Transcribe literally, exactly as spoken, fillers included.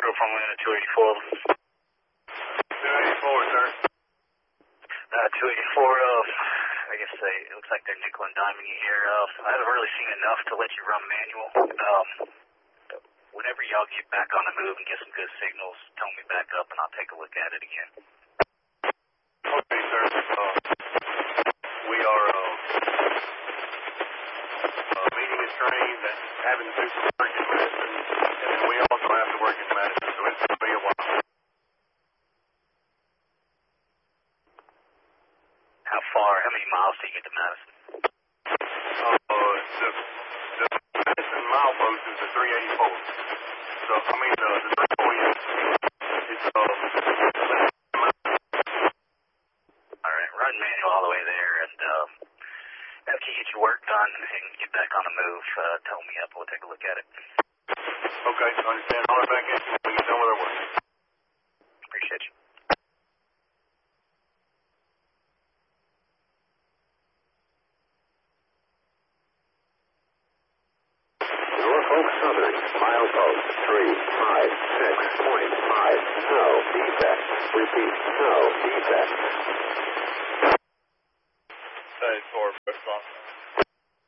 Echo from Luna two eighty-four. two eighty-four, sir. Uh, two eighty-four, uh, I guess they, it looks like they're nickel and diming you here. Uh, I haven't really seen enough to let you run manual. Um, whenever y'all get back on the move and get some good signals, tell me back up and I'll take a look at it again. Okay, sir. Uh, we are uh, uh, meeting a train that's having to do some work in Madison, and then we also have to work in Madison, so it's going to be a while. How far, how many miles do you get to Madison? Uh, the, the Madison milepost is the three eighty-four. So, I mean, uh, the three forty is, uh, Alright, run manual all the way there, and um, after you get your work done and get back on the move, uh, tell me up, we'll take a look at it. okay, I understand. I'll back in when we get done with our work. Appreciate you. Norfolk Southern, milepost three five six point five, no defect. Repeat, no defect. That is for response.